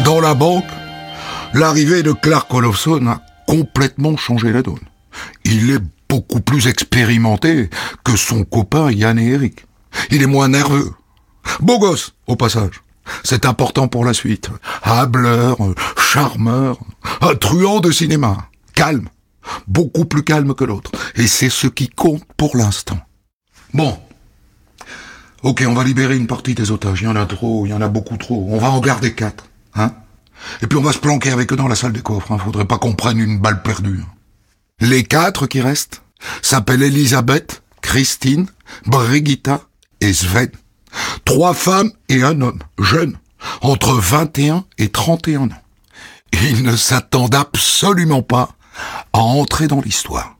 Dans la banque, l'arrivée de Clark Olofsson a complètement changé la donne. Il est beaucoup plus expérimenté que son copain Jan et Erik. Il est moins nerveux. Beau gosse, au passage. C'est important pour la suite. Hableur, charmeur, un truand de cinéma. Calme. Beaucoup plus calme que l'autre. Et c'est ce qui compte pour l'instant. Bon. Ok, on va libérer une partie des otages. Il y en a trop, il y en a beaucoup trop. On va en garder 4. Hein? Et puis on va se planquer avec eux dans la salle des coffres. Hein. Faudrait pas qu'on prenne une balle perdue. Les 4 qui restent s'appellent Elisabeth, Christine, Brigitta et Sven. 3 femmes et un homme, jeunes, entre 21 et 31 ans. Ils ne s'attendent absolument pas à entrer dans l'histoire.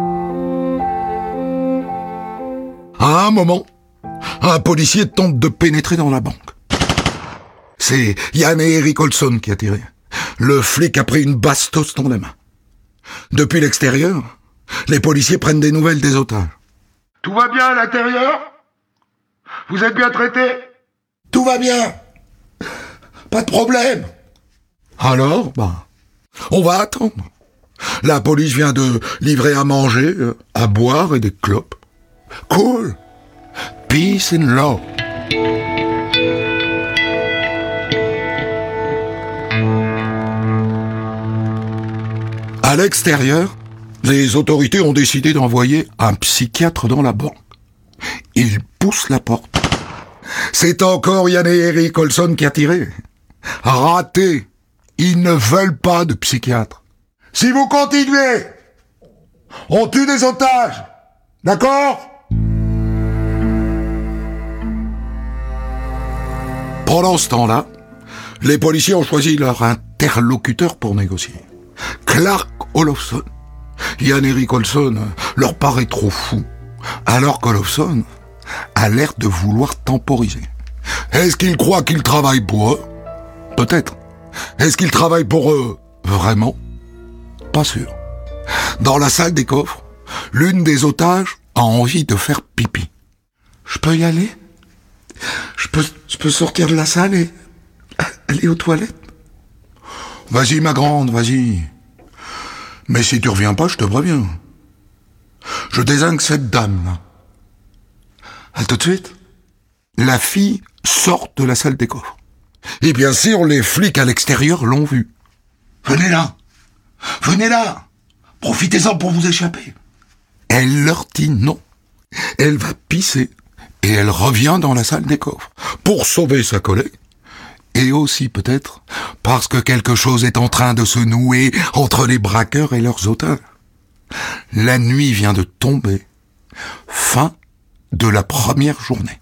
À un moment, un policier tente de pénétrer dans la banque. C'est Jan et Erik Olsson qui a tiré. Le flic a pris une bastos dans la main. Depuis l'extérieur, les policiers prennent des nouvelles des otages. Tout va bien à l'intérieur? Vous êtes bien traités? Tout va bien. Pas de problème. Alors, on va attendre. La police vient de livrer à manger, à boire et des clopes. Cool. Peace and love. À l'extérieur, les autorités ont décidé d'envoyer un psychiatre dans la banque. Il pousse la porte. C'est encore Jan et Erik Olsson qui a tiré. Raté. Ils ne veulent pas de psychiatre. Si vous continuez, on tue des otages. D'accord? Pendant ce temps-là, les policiers ont choisi leur interlocuteur pour négocier. Clark Olofsson. Jan Erik Olsson leur paraît trop fou, alors qu'Olofsson a l'air de vouloir temporiser. Est-ce qu'ils croient qu'ils travaillent pour eux? Peut-être. Est-ce qu'ils travaillent pour eux vraiment? Pas sûr. Dans la salle des coffres, l'une des otages a envie de faire pipi. Je peux y aller? Je peux sortir de la salle et aller aux toilettes? Vas-y, ma grande, vas-y. Mais si tu reviens pas, je te préviens. Je désingue cette dame-là. À tout de suite. La fille sort de la salle des coffres. Et bien sûr, les flics à l'extérieur l'ont vue. Venez là. Venez là. Profitez-en pour vous échapper. Elle leur dit non. Elle va pisser et elle revient dans la salle des coffres pour sauver sa collègue. Et aussi peut-être parce que quelque chose est en train de se nouer entre les braqueurs et leurs otages. La nuit vient de tomber. Fin de la première journée.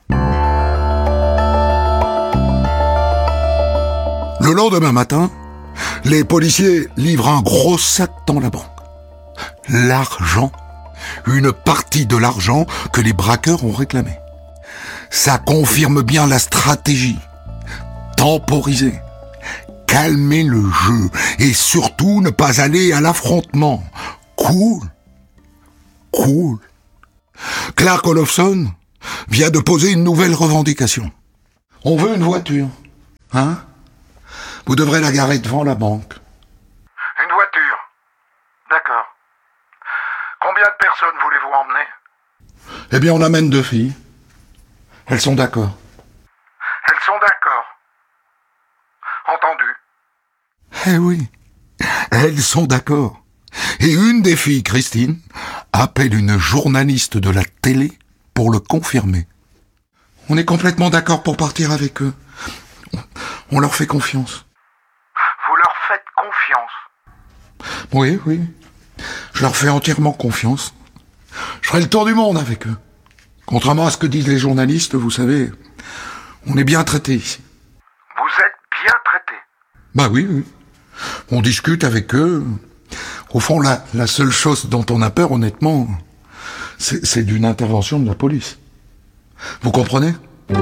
Le lendemain matin, les policiers livrent un gros sac dans la banque. L'argent. Une partie de l'argent que les braqueurs ont réclamé. Ça confirme bien la stratégie. Temporiser. Calmer le jeu. Et surtout ne pas aller à l'affrontement. Cool. Cool. Clark Olofsson vient de poser une nouvelle revendication. On veut une voiture. Hein? Vous devrez la garer devant la banque. Une voiture. D'accord. Combien de personnes voulez-vous emmener? Eh bien, on amène 2 filles. Elles sont d'accord. Elles sont d'accord. Entendu. Eh oui, elles sont d'accord. Et une des filles, Christine, appelle une journaliste de la télé pour le confirmer. On est complètement d'accord pour partir avec eux. On leur fait confiance. Vous leur faites confiance? Oui. Je leur fais entièrement confiance. Je ferai le tour du monde avec eux. Contrairement à ce que disent les journalistes, vous savez, on est bien traités ici. Vous êtes bien traités? Bah oui. On discute avec eux. Au fond, la seule chose dont on a peur, honnêtement, c'est d'une intervention de la police. Vous comprenez?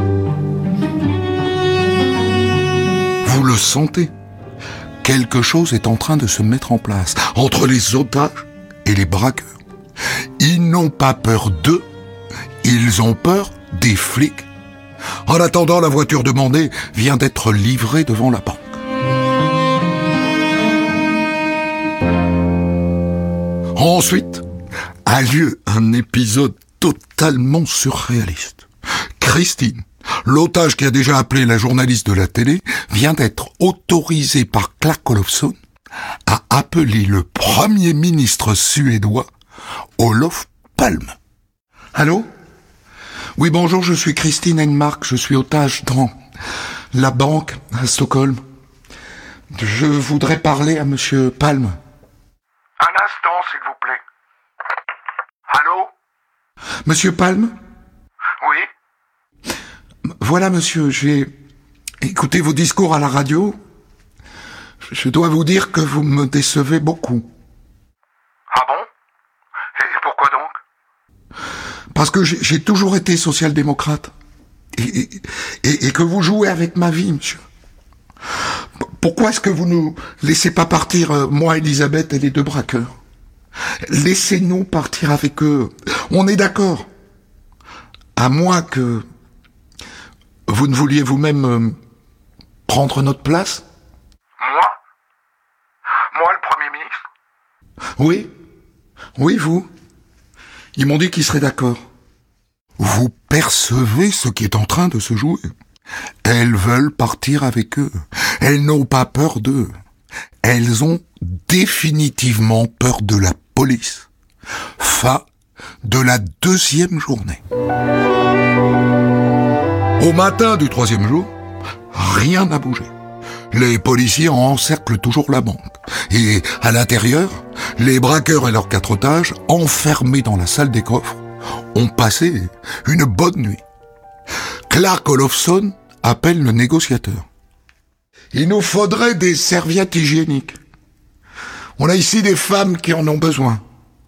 Vous le sentez? Quelque chose est en train de se mettre en place entre les otages et les braqueurs. Ils n'ont pas peur d'eux, ils ont peur des flics. En attendant, la voiture demandée vient d'être livrée devant la banque. Ensuite, a lieu un épisode totalement surréaliste. Christine, l'otage qui a déjà appelé la journaliste de la télé, vient d'être autorisée par Clark Olofsson à appeler le premier ministre suédois, Olof Palme. Allô ? Oui, bonjour, je suis Christine Enmark, je suis otage dans la banque à Stockholm. Je voudrais parler à monsieur Palme. Un instant, s'il vous plaît. Allô ? Monsieur Palme ? Oui ? Voilà, monsieur, j'ai écouté vos discours à la radio. Je dois vous dire que vous me décevez beaucoup. Ah bon ? Et pourquoi donc ? Parce que j'ai toujours été social-démocrate. Et que vous jouez avec ma vie, monsieur. Pourquoi est-ce que vous nous laissez pas partir, moi, Elisabeth et les deux braqueurs ? Laissez-nous partir avec eux. On est d'accord. À moins que vous ne vouliez vous-même prendre notre place ? Moi ? Moi, le Premier ministre ? Oui. Oui, vous. Ils m'ont dit qu'ils seraient d'accord. Vous percevez ce qui est en train de se jouer ? Elles veulent partir avec eux. Elles n'ont pas peur d'eux. Elles ont définitivement peur de la police. Fin de la 2e journée. Au matin du 3e jour, rien n'a bougé. Les policiers encerclent toujours la banque. Et à l'intérieur, les braqueurs et leurs 4 otages, enfermés dans la salle des coffres, ont passé une bonne nuit. Clark Olofsson appelle le négociateur. Il nous faudrait des serviettes hygiéniques. On a ici des femmes qui en ont besoin.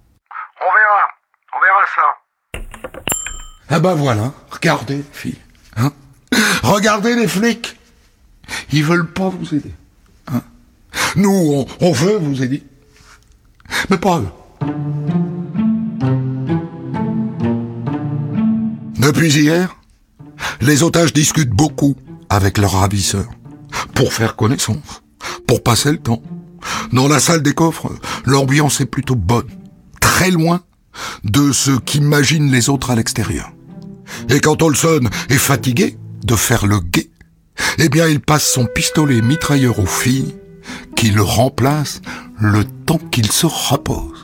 On verra ça. Ah ben voilà, regardez, filles. Hein, regardez les flics. Ils veulent pas vous aider. Hein, nous, on veut vous aider. Mais pas eux. Depuis hier, les otages discutent beaucoup avec leurs ravisseurs, pour faire connaissance, pour passer le temps. Dans la salle des coffres, l'ambiance est plutôt bonne, très loin de ce qu'imaginent les autres à l'extérieur. Et quand Olsson est fatigué de faire le guet, eh bien il passe son pistolet mitrailleur aux filles, qui le remplacent le temps qu'il se repose.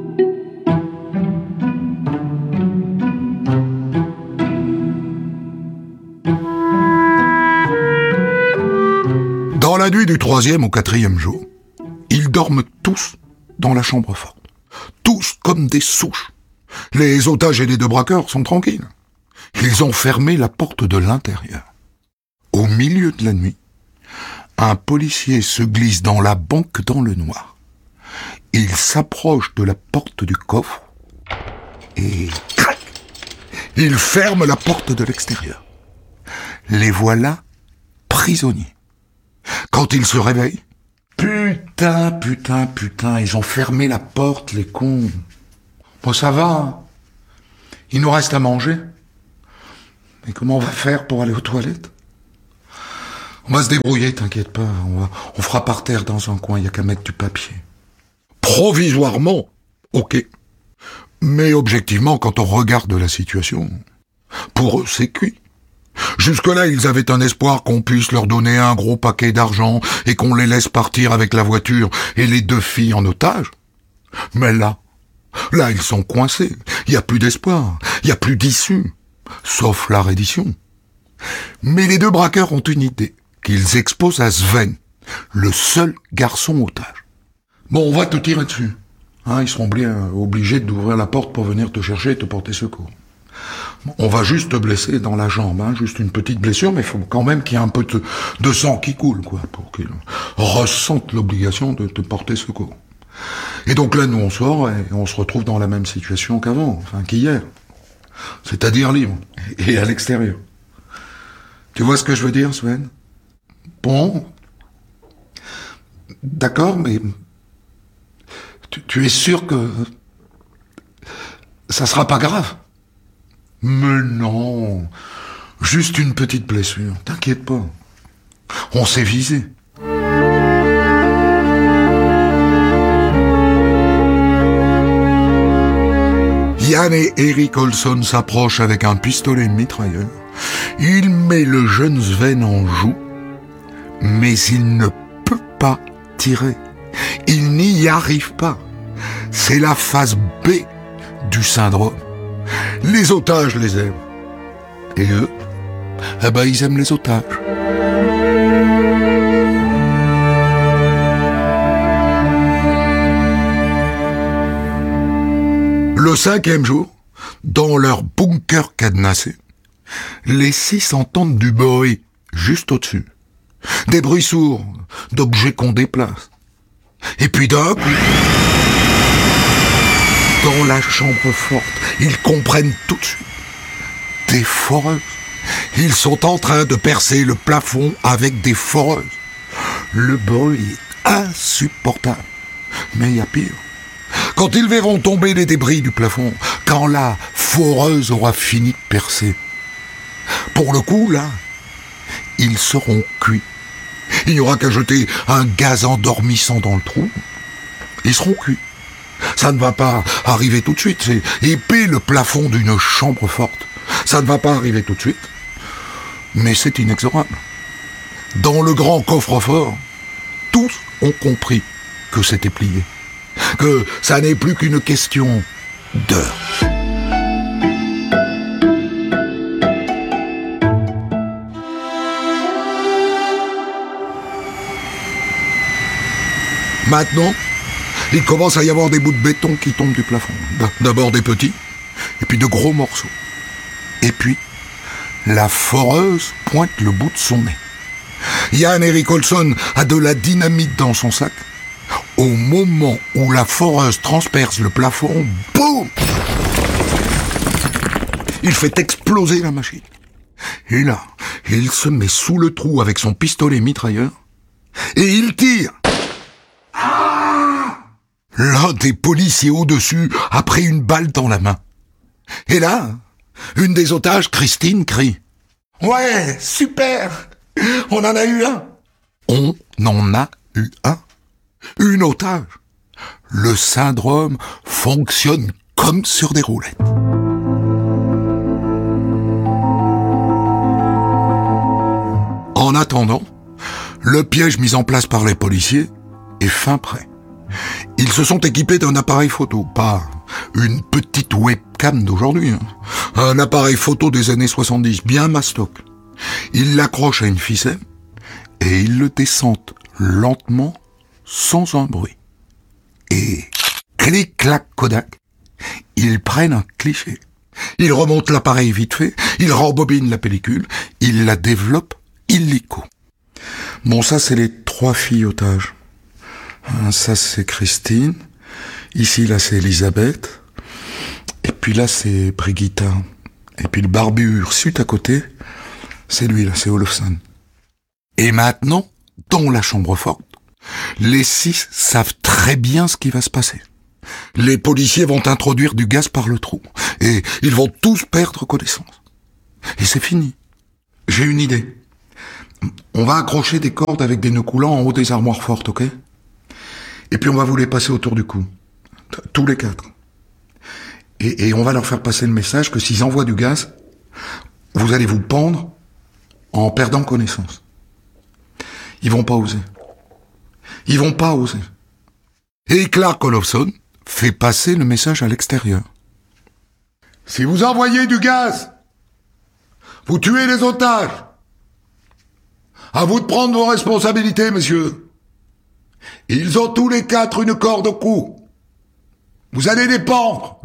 Dans la nuit du 3e au 4e jour, ils dorment tous dans la chambre forte. Tous comme des souches. Les otages et les 2 braqueurs sont tranquilles. Ils ont fermé la porte de l'intérieur. Au milieu de la nuit, un policier se glisse dans la banque dans le noir. Il s'approche de la porte du coffre et crac, il ferme la porte de l'extérieur. Les voilà prisonniers. Quand ils se réveillent, putain, ils ont fermé la porte, les cons. Bon, ça va, hein. Il nous reste à manger. Mais comment on va faire pour aller aux toilettes ? On va se débrouiller, t'inquiète pas. On fera par terre dans un coin, il n'y a qu'à mettre du papier. Provisoirement, ok. Mais objectivement, quand on regarde la situation, pour eux, c'est cuit. Jusque-là, ils avaient un espoir qu'on puisse leur donner un gros paquet d'argent et qu'on les laisse partir avec la voiture et les 2 filles en otage. Mais là, ils sont coincés. Il n'y a plus d'espoir. Il n'y a plus d'issue. Sauf la reddition. Mais les 2 braqueurs ont une idée qu'ils exposent à Sven, le seul garçon otage. Bon, on va te tirer dessus. Hein, ils seront bien obligés d'ouvrir la porte pour venir te chercher et te porter secours. On va juste te blesser dans la jambe, hein, juste une petite blessure, mais il faut quand même qu'il y ait un peu de sang qui coule, quoi, pour qu'ils ressentent l'obligation de te porter secours. Et donc là, nous, on sort et on se retrouve dans la même situation qu'avant, enfin qu'hier. C'est-à-dire libre, et à l'extérieur. Tu vois ce que je veux dire, Sven ? Bon, d'accord, mais tu es sûr que ça sera pas grave ? Mais non, juste une petite blessure, t'inquiète pas. On s'est visé. Yann et Eric Olson s'approchent avec un pistolet mitrailleur. Il met le jeune Sven en joue, mais il ne peut pas tirer. Il n'y arrive pas. C'est la phase B du syndrome. Les otages les aiment. Et eux, ils aiment les otages. Le 5e jour, dans leur bunker cadenassé, les 6 entendent du bruit juste au-dessus. Des bruits sourds d'objets qu'on déplace. Et puis d'un coup, dans la chambre forte, ils comprennent tout de suite. Des foreuses. Ils sont en train de percer le plafond avec des foreuses. Le bruit est insupportable. Mais il y a pire. Quand ils verront tomber les débris du plafond, quand la foreuse aura fini de percer. Pour le coup, là, ils seront cuits. Il n'y aura qu'à jeter un gaz endormissant dans le trou. Ils seront cuits. Ça ne va pas arriver tout de suite. C'est épais le plafond d'une chambre forte. Ça ne va pas arriver tout de suite. Mais c'est inexorable. Dans le grand coffre-fort, tous ont compris que c'était plié. Que ça n'est plus qu'une question d'heure. Maintenant, il commence à y avoir des bouts de béton qui tombent du plafond. D'abord des petits, et puis de gros morceaux. Et puis, la foreuse pointe le bout de son nez. Yann Eric Olson a de la dynamite dans son sac. Au moment où la foreuse transperce le plafond, boum! Il fait exploser la machine. Et là, il se met sous le trou avec son pistolet mitrailleur et il tire. L'un des policiers au-dessus a pris une balle dans la main. Et là, une des otages, Christine, crie « Ouais, super! On en a eu un !» On en a eu un. Une otage. Le syndrome fonctionne comme sur des roulettes. En attendant, le piège mis en place par les policiers est fin prêt. Ils se sont équipés d'un appareil photo, pas une petite webcam d'aujourd'hui, hein. Un appareil photo des années 70, bien mastoc. Ils l'accrochent à une ficelle et ils le descendent lentement, sans un bruit. Et clic-clac Kodak, ils prennent un cliché. Ils remontent l'appareil vite fait, ils rembobinent la pellicule, ils la développent illico. Bon, ça c'est les 3 filles otages. Ça c'est Christine, ici là c'est Elisabeth, et puis là c'est Brigitta, et puis le barbu Ursut à côté, c'est lui là, c'est Olofsson. Et maintenant, dans la chambre forte, les 6 savent très bien ce qui va se passer. Les policiers vont introduire du gaz par le trou, et ils vont tous perdre connaissance. Et c'est fini. J'ai une idée. On va accrocher des cordes avec des nœuds coulants en haut des armoires fortes, ok ? Et puis on va vous les passer autour du cou. Tous les 4. Et on va leur faire passer le message que s'ils envoient du gaz, vous allez vous pendre en perdant connaissance. Ils vont pas oser. Ils vont pas oser. Et Clark Olofsson fait passer le message à l'extérieur. Si vous envoyez du gaz, vous tuez les otages. À vous de prendre vos responsabilités, messieurs. Ils ont tous les 4 une corde au cou. Vous allez les pendre.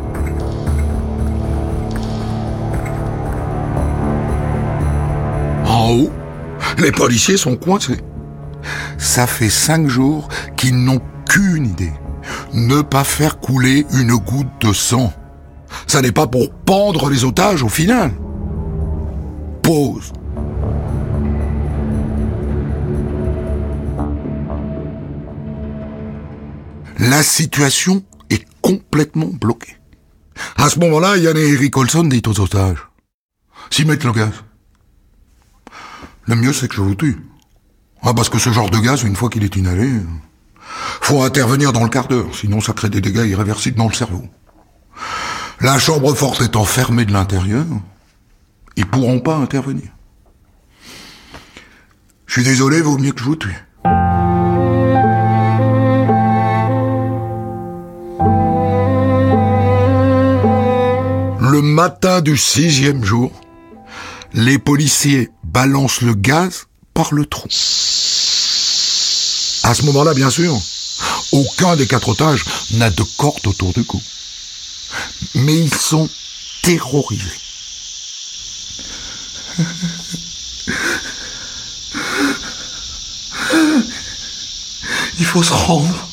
En haut, les policiers sont coincés. Ça fait 5 jours qu'ils n'ont qu'une idée. Ne pas faire couler une goutte de sang. Ça n'est pas pour pendre les otages au final. Pause. La situation est complètement bloquée. À ce moment-là, Yann et Eric Olson disent aux otages « S'ils mettent le gaz, le mieux c'est que je vous tue. Parce que ce genre de gaz, une fois qu'il est inhalé, faut intervenir dans le quart d'heure, sinon ça crée des dégâts irréversibles dans le cerveau. La chambre forte étant fermée de l'intérieur, ils pourront pas intervenir. Je suis désolé, vaut mieux que je vous tue. Le matin du 6e jour, les policiers balancent le gaz par le trou. À ce moment-là, bien sûr, aucun des 4 otages n'a de corde autour du cou. Mais ils sont terrorisés. Il faut se rendre.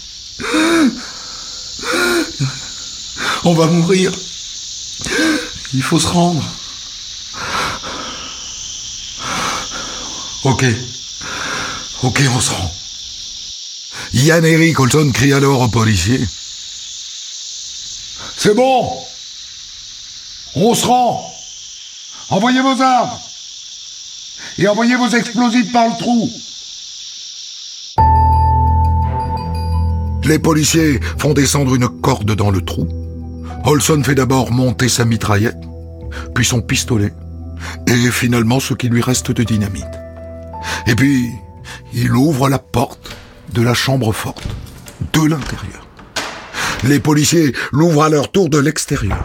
On va mourir. Il faut se rendre. Ok, on se rend. Jan Erik Olsson crie alors aux policiers. C'est bon. On se rend. Envoyez vos armes. Et envoyez vos explosifs par le trou. Les policiers font descendre une corde dans le trou. Olsson fait d'abord monter sa mitraillette, puis son pistolet, et finalement ce qui lui reste de dynamite. Et puis, il ouvre la porte de la chambre forte, de l'intérieur. Les policiers l'ouvrent à leur tour de l'extérieur.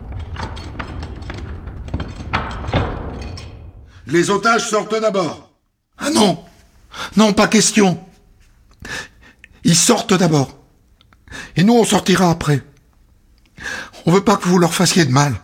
Les otages sortent d'abord. Ah non, non, pas question. Ils sortent d'abord. Et nous, on sortira après. On veut pas que vous leur fassiez de mal.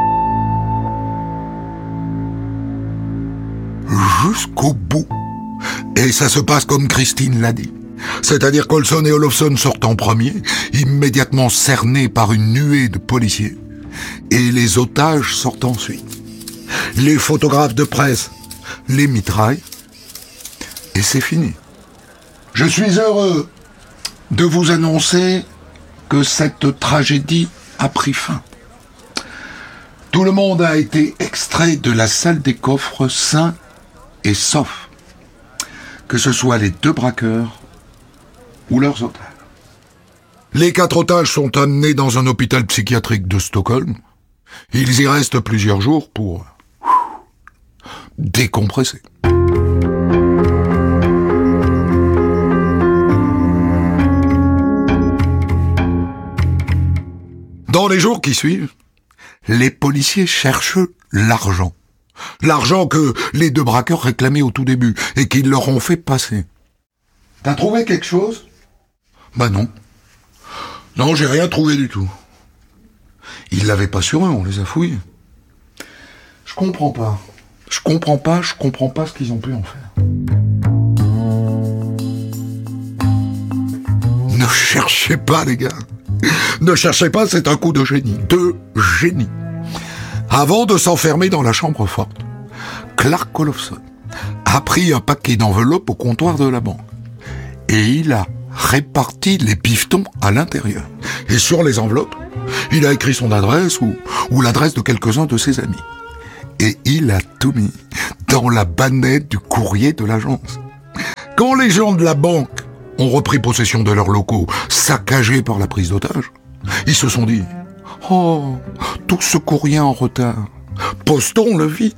Jusqu'au bout. Et ça se passe comme Christine l'a dit. C'est-à-dire qu'Olsson et Olofsson sortent en premier, immédiatement cernés par une nuée de policiers. Et les otages sortent ensuite. Les photographes de presse les mitraillent. Et c'est fini. Je suis heureux de vous annoncer que cette tragédie a pris fin. Tout le monde a été extrait de la salle des coffres sain et sauf. Que ce soit les 2 braqueurs ou leurs otages. Les 4 otages sont amenés dans un hôpital psychiatrique de Stockholm. Ils y restent plusieurs jours pour décompresser. Dans les jours qui suivent, les policiers cherchent l'argent. L'argent que les 2 braqueurs réclamaient au tout début et qu'ils leur ont fait passer. T'as trouvé quelque chose? Bah non. Non, j'ai rien trouvé du tout. Ils l'avaient pas sur eux, on les a fouillés. Je comprends pas ce qu'ils ont pu en faire. Ne cherchez pas, les gars. Ne cherchez pas, c'est un coup de génie. De génie. Avant de s'enfermer dans la chambre forte, Clark Olofsson a pris un paquet d'enveloppes au comptoir de la banque. Et il a réparti les pifetons à l'intérieur. Et sur les enveloppes, il a écrit son adresse ou l'adresse de quelques-uns de ses amis. Et il a tout mis dans la bannette du courrier de l'agence. Quand les gens de la banque ont repris possession de leurs locaux, saccagés par la prise d'otages, ils se sont dit « Oh, tout ce courrier en retard, postons-le vite !»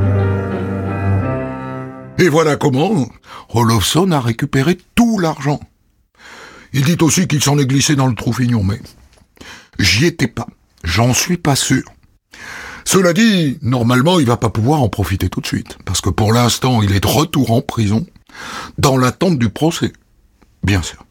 Et voilà comment Olofsson a récupéré tout l'argent. Il dit aussi qu'il s'en est glissé dans le trou fignon, mais j'y étais pas, j'en suis pas sûr. Cela dit, normalement, il va pas pouvoir en profiter tout de suite, parce que pour l'instant, il est de retour en prison, dans l'attente du procès, bien sûr.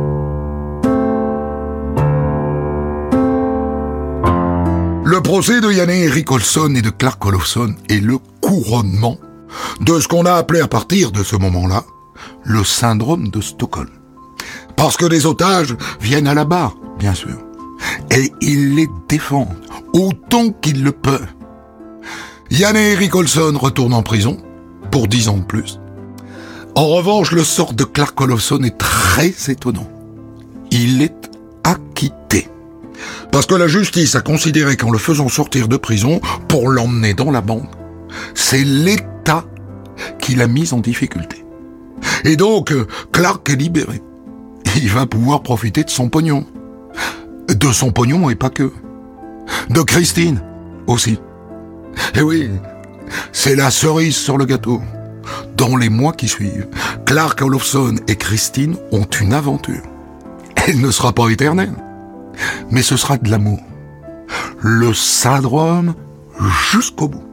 Le procès de Jan Erik Olsson et de Clark Olofsson est le couronnement de ce qu'on a appelé à partir de ce moment-là le syndrome de Stockholm. Parce que les otages viennent à la barre, bien sûr, et ils les défendent autant qu'ils le peuvent. Jan Erik Olsson retourne en prison pour 10 ans de plus. En revanche, le sort de Clark Olofsson est très étonnant. Il est acquitté. Parce que la justice a considéré qu'en le faisant sortir de prison pour l'emmener dans la banque, c'est l'État qui l'a mis en difficulté. Et donc, Clark est libéré. Il va pouvoir profiter de son pognon. De son pognon et pas que. De Christine aussi. Et oui, c'est la cerise sur le gâteau. Dans les mois qui suivent, Clark Olofsson et Christine ont une aventure. Elle ne sera pas éternelle, mais ce sera de l'amour. Le syndrome jusqu'au bout.